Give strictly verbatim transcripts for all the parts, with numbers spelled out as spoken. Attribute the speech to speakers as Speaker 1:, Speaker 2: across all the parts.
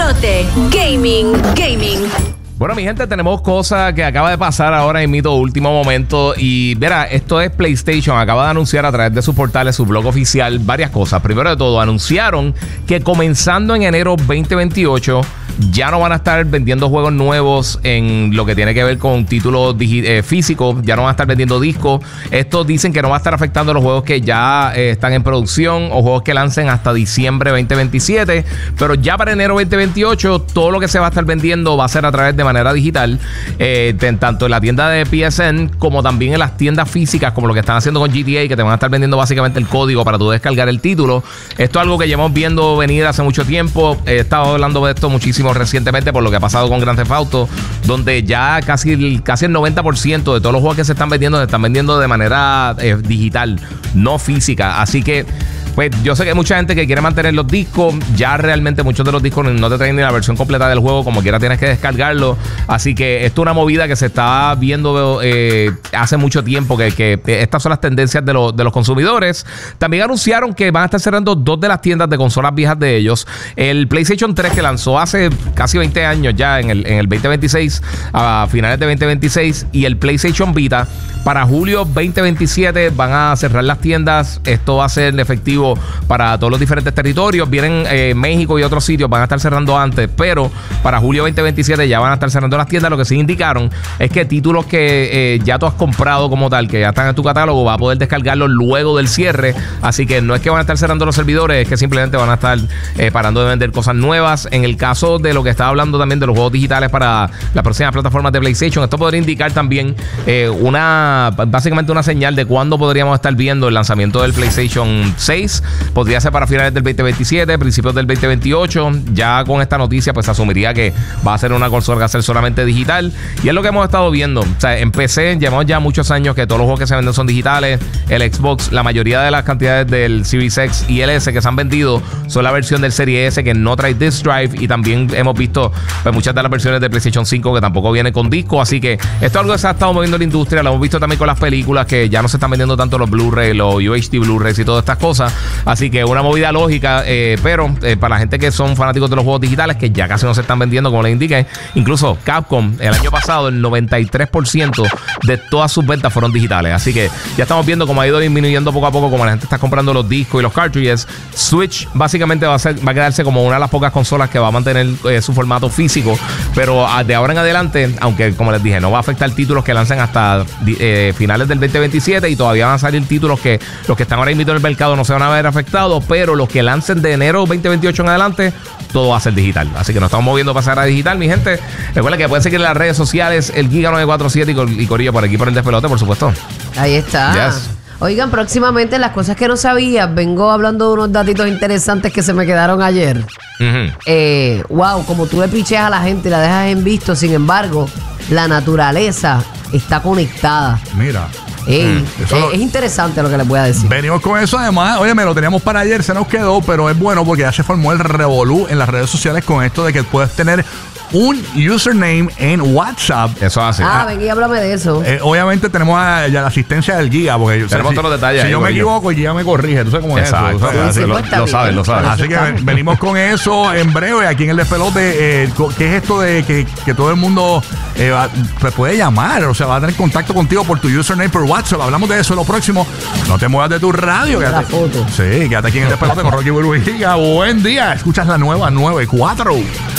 Speaker 1: despelote. Gaming, gaming.
Speaker 2: Bueno, mi gente, tenemos cosas que acaba de pasar ahora en mito último momento. Y verá, esto es PlayStation. Acaba de anunciar a través de sus portales, su blog oficial, varias cosas. Primero de todo, anunciaron que comenzando en enero veinte veintiocho ya no van a estar vendiendo juegos nuevos en lo que tiene que ver con títulos digi- eh, físicos. Ya no van a estar vendiendo discos. Estos dicen que no va a estar afectando a los juegos que ya eh, están en producción o juegos que lancen hasta diciembre veinte veintisiete. Pero ya para enero veinte veintiocho, todo lo que se va a estar vendiendo va a ser a través de manera digital, eh, en, tanto en la tienda de P S N como también en las tiendas físicas, como lo que están haciendo con G T A, que te van a estar vendiendo básicamente el código para tú descargar el título. Esto es algo que llevamos viendo venir hace mucho tiempo. He estado hablando de esto muchísimo recientemente por lo que ha pasado con Grand Theft Auto, donde ya casi el, casi el noventa por ciento de todos los juegos que se están vendiendo se están vendiendo de manera eh, digital, no física. Así que pues yo sé que hay mucha gente que quiere mantener los discos. Ya realmente muchos de los discos no te traen ni la versión completa del juego. Como quiera tienes que descargarlo. Así que esto es una movida que se está viendo eh, hace mucho tiempo. Que, que estas son las tendencias de, lo, de los consumidores. También anunciaron que van a estar cerrando dos de las tiendas de consolas viejas de ellos. El PlayStation tres, que lanzó hace casi veinte años ya, en el, en el veinte veintiséis, a finales de veinte veintiséis. Y el PlayStation Vita, para julio veinte veintisiete van a cerrar las tiendas. Esto va a ser efectivo para todos los diferentes territorios. Vienen eh, México y otros sitios, van a estar cerrando antes, pero para julio veinte veintisiete ya van a estar cerrando las tiendas. Lo que sí indicaron es que títulos que eh, ya tú has comprado como tal, que ya están en tu catálogo, vas a poder descargarlos luego del cierre. Así que no es que van a estar cerrando los servidores, es que simplemente van a estar eh, parando de vender cosas nuevas. En el caso de lo que estaba hablando también de los juegos digitales para las próximas plataformas de PlayStation, esto podría indicar también eh, una básicamente una señal de cuándo podríamos estar viendo el lanzamiento del PlayStation seis. Podría ser para finales del veinte veintisiete, principios del veinte veintiocho. Ya con esta noticia pues se asumiría que va a ser una consola que va a ser solamente digital. Y es lo que hemos estado viendo. O sea, en P C llevamos ya muchos años que todos los juegos que se venden son digitales. El Xbox, la mayoría de las cantidades del Series X y el S que se han vendido son la versión del Series S que no trae disk drive. Y también hemos visto pues, muchas de las versiones de PlayStation cinco que tampoco vienen con disco. Así que esto es algo que se ha estado moviendo en la industria. Lo hemos visto también con las películas, que ya no se están vendiendo tanto los Blu-ray, los U H D Blu-rays y todas estas cosas. Así que una movida lógica, eh, pero eh, para la gente que son fanáticos de los juegos digitales, que ya casi no se están vendiendo, como les indiqué. Incluso Capcom, el año pasado, el noventa y tres por ciento de todas sus ventas fueron digitales. Así que ya estamos viendo cómo ha ido disminuyendo poco a poco, como la gente está comprando los discos y los cartridges. Switch básicamente va a, ser, va a quedarse como una de las pocas consolas que va a mantener eh, su formato físico. Pero de ahora en adelante, aunque como les dije, no va a afectar títulos que lancen hasta eh, finales del veinte veintisiete, y todavía van a salir títulos que los que están ahora mismo en el mercado no se van a ver afectados, pero los que lancen de enero veinte veintiocho en adelante, todo va a ser digital. Así que nos estamos moviendo para pasar a digital, mi gente. Recuerden que pueden seguir en las redes sociales, el Giga nueve cuatro siete y, Cor- y Corillo por aquí por el despelote, por supuesto.
Speaker 3: Ahí está.
Speaker 2: Yes.
Speaker 3: Oigan, próximamente las cosas que no sabía, vengo hablando de unos datitos interesantes que se me quedaron ayer.
Speaker 2: Uh-huh.
Speaker 3: Eh, wow, como tú le picheas a la gente y la dejas en visto, sin embargo, la naturaleza está conectada.
Speaker 4: Mira.
Speaker 3: Ey,
Speaker 4: Mm, eso
Speaker 3: es,
Speaker 4: lo-
Speaker 3: es interesante lo que les voy a decir.
Speaker 4: Venimos con eso, además, oye, me lo teníamos para ayer, se nos quedó, pero es bueno porque ya se formó el revolú en las redes sociales con esto de que puedes tener un username en WhatsApp.
Speaker 2: Eso hace.
Speaker 3: Ah, ven y háblame de eso.
Speaker 4: Eh, obviamente tenemos a, ya la asistencia del Giga, porque
Speaker 2: Tenemos
Speaker 4: si,
Speaker 2: todos los detalles
Speaker 4: si
Speaker 2: ahí,
Speaker 4: yo me
Speaker 2: Corillo.
Speaker 4: equivoco, el Giga me corrige, tú sabes cómo
Speaker 2: Exacto.
Speaker 4: es eso. tú sabes.
Speaker 3: Sí,
Speaker 2: lo,
Speaker 3: pues está
Speaker 2: lo
Speaker 3: bien.
Speaker 2: sabes, lo sabes.
Speaker 4: Así que
Speaker 3: está
Speaker 4: ven-
Speaker 3: bien.
Speaker 4: venimos con eso en breve aquí en el despelote. Eh, co- ¿Qué es esto de que, que todo el mundo eh, va- te puede llamar? O sea, va a tener contacto contigo por tu username por WhatsApp. Hablamos de eso en lo próximo. No te muevas de tu radio.
Speaker 3: La
Speaker 4: Quédate,
Speaker 3: foto.
Speaker 4: sí, quédate aquí en el despelote con Rocky Burbu y Giga. Buen día. Escuchas la nueva nueve cuatro.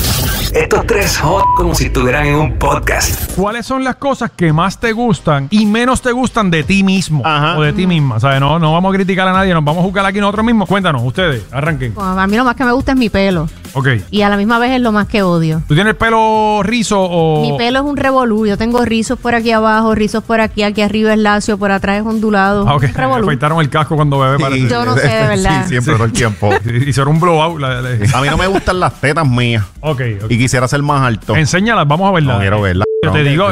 Speaker 5: Estos tres hot como si estuvieran en un podcast.
Speaker 6: ¿Cuáles son las cosas que más te gustan y menos te gustan de ti mismo?
Speaker 7: Ajá.
Speaker 6: O de ti misma. ¿Sabes? No, no vamos a criticar a nadie, nos vamos a juzgar aquí nosotros mismos. Cuéntanos, ustedes, arranquen.
Speaker 8: Bueno, a mí lo más que me gusta es mi pelo.
Speaker 6: Ok.
Speaker 8: Y a la misma vez es lo más que odio.
Speaker 6: ¿Tú tienes pelo rizo o...?
Speaker 8: Mi pelo es un revolú. Yo tengo rizos por aquí abajo, rizos por aquí, aquí arriba es lacio, por atrás es ondulado.
Speaker 6: Ah, ok.
Speaker 8: Un revolú.
Speaker 6: Afeitaron el casco cuando bebé parece.
Speaker 8: Yo no sé, de verdad.
Speaker 7: Sí, siempre, todo el tiempo.
Speaker 6: Hicieron un blowout. La, la-
Speaker 7: A mí no me gustan las tetas mías.
Speaker 6: ok, ok.
Speaker 7: Y quisiera ser más alto.
Speaker 6: Enséñalas, vamos a verlas.
Speaker 7: No quiero verlas.
Speaker 6: Yo
Speaker 7: No.
Speaker 6: te digo...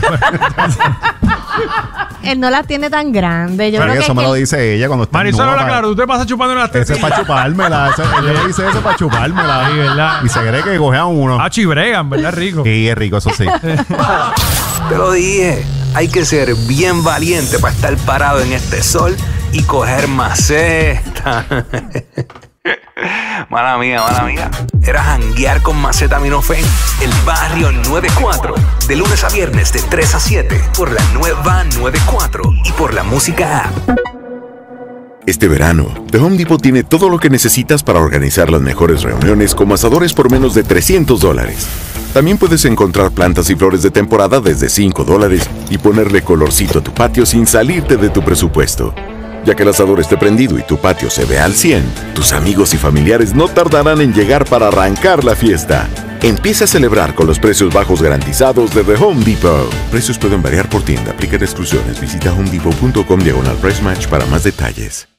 Speaker 8: Él no las tiene tan grandes. Yo
Speaker 7: Pero
Speaker 8: creo que
Speaker 7: eso
Speaker 8: es
Speaker 7: me
Speaker 8: que
Speaker 7: lo
Speaker 8: él-
Speaker 7: dice ella cuando está
Speaker 6: Marisol,
Speaker 7: nueva.
Speaker 6: habla claro, tú te pasas chupando las
Speaker 7: Ese
Speaker 6: tetas.
Speaker 7: es para chupármela. Ese- ella dice eso para chupármela.
Speaker 6: Sí, ¿verdad?
Speaker 7: Y se cree que coge a uno.
Speaker 6: Ah, chibregan, ¿verdad? Rico.
Speaker 7: Sí, es rico, eso sí.
Speaker 5: Te lo dije, hay que ser bien valiente para estar parado en este sol y coger maceta. Mala mía, mala mía. Era janguear con Macetaminofen. El Barrio noventa y cuatro. De lunes a viernes de tres a siete. Por la nueva noventa y cuatro. Y por la música app.
Speaker 9: Este verano, The Home Depot tiene todo lo que necesitas para organizar las mejores reuniones con asadores por menos de trescientos dólares. También puedes encontrar plantas y flores de temporada desde cinco dólares y ponerle colorcito a tu patio sin salirte de tu presupuesto. Ya que el asador esté prendido y tu patio se ve al cien, tus amigos y familiares no tardarán en llegar para arrancar la fiesta. Empieza a celebrar con los precios bajos garantizados de The Home Depot. Precios pueden variar por tienda. Aplican exclusiones. Visita homedepot punto com diagonal price match para más detalles.